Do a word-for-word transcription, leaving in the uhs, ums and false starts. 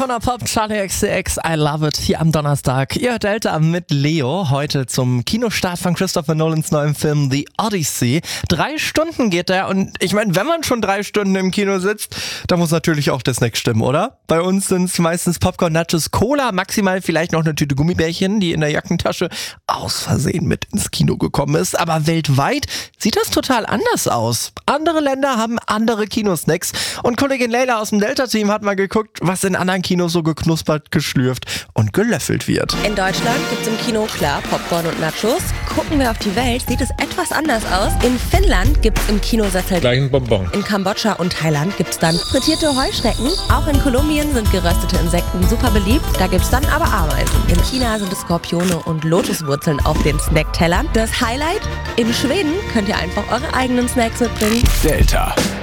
Icona Pop, Charlie X C X, I Love It, hier am Donnerstag. Ihr hört Delta mit Leo, heute zum Kinostart von Christopher Nolans neuem Film The Odyssey. Drei Stunden geht der und ich meine, wenn man schon drei Stunden im Kino sitzt, dann muss natürlich auch der Snack stimmen, oder? Bei uns sind es meistens Popcorn, Nachos, Cola, maximal vielleicht noch eine Tüte Gummibärchen, die in der Jackentasche aus Versehen mit ins Kino gekommen ist. Aber weltweit sieht das total anders aus. Andere Länder haben andere Kinosnacks und Kollegin Leila aus dem Delta-Team hat mal geguckt, was in anderen Kinos so geknuspert, geschlürft und gelöffelt wird. In Deutschland gibt's im Kino klar Popcorn und Nachos. Gucken wir auf die Welt, sieht es etwas anders aus. In Finnland gibt's im Kinosessel gleich ein Bonbon. In Kambodscha und Thailand gibt's dann frittierte Heuschrecken. Auch in Kolumbien sind geröstete Insekten super beliebt. Da gibt's dann aber Ameisen. In China sind es Skorpione und Lotuswurzeln auf den Snacktellern. Das Highlight: in Schweden könnt ihr einfach eure eigenen Snacks mitbringen. Delta.